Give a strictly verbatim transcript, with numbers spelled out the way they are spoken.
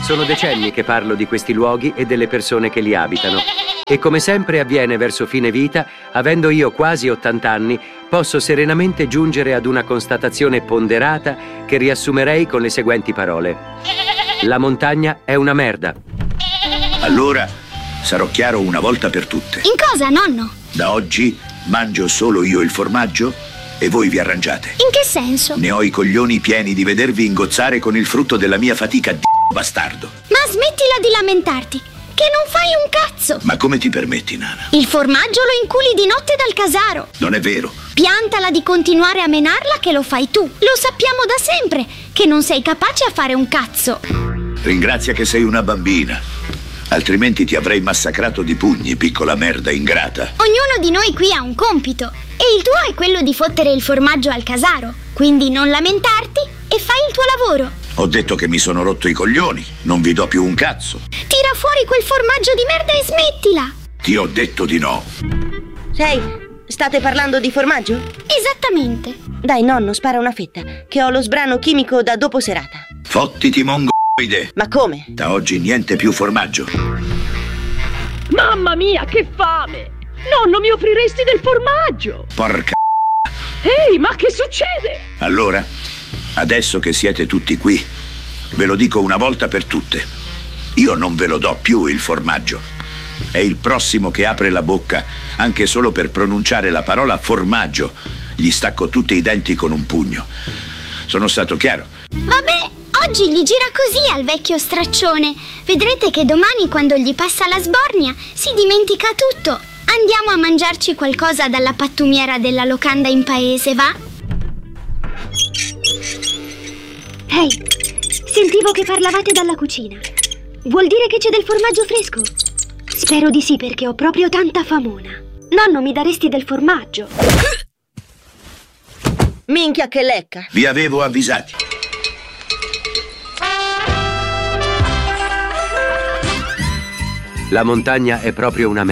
Sono decenni che parlo di questi luoghi e delle persone che li abitano. E come sempre avviene verso fine vita, avendo io quasi ottanta anni, posso serenamente giungere ad una constatazione ponderata che riassumerei con le seguenti parole. La montagna è una merda. Allora sarò chiaro una volta per tutte. In cosa, nonno? Da oggi mangio solo io il formaggio e voi vi arrangiate. In che senso? Ne ho i coglioni pieni di vedervi ingozzare con il frutto della mia fatica di bastardo. Ma smettila di lamentarti, che non fai un cazzo. Ma come ti permetti, Nana? Il formaggio lo inculi di notte dal casaro. Non è vero. Piantala di continuare a menarla che lo fai tu. Lo sappiamo da sempre, che non sei capace a fare un cazzo. Ringrazia che sei una bambina. Altrimenti ti avrei massacrato di pugni, piccola merda ingrata. Ognuno di noi qui ha un compito e il tuo è quello di fottere il formaggio al casaro. Quindi non lamentarti e fai il tuo lavoro. Ho detto che mi sono rotto i coglioni. Non vi do più un cazzo. Tira fuori quel formaggio di merda e smettila. Ti ho detto di no. Sei, state parlando di formaggio? Esattamente. Dai, nonno, spara una fetta, che ho lo sbrano chimico da dopo serata. Fottiti, mongoide. Ma come? Da oggi niente più formaggio. Mamma mia, che fame! Nonno, mi offriresti del formaggio? Porca. Ehi, ma che succede? Allora, adesso che siete tutti qui, ve lo dico una volta per tutte. Io non ve lo do più il formaggio. È il prossimo che apre la bocca, anche solo per pronunciare la parola formaggio. Gli stacco tutti i denti con un pugno. Sono stato chiaro? Vabbè, oggi gli gira così al vecchio straccione. Vedrete che domani, quando gli passa la sbornia, si dimentica tutto. Andiamo a mangiarci qualcosa dalla pattumiera della locanda in paese, va? Ehi, sentivo che parlavate dalla cucina. Vuol dire che c'è del formaggio fresco? Spero di sì, perché ho proprio tanta famona. Nonno, mi daresti del formaggio? Minchia che lecca! Vi avevo avvisati. La montagna è proprio una merda.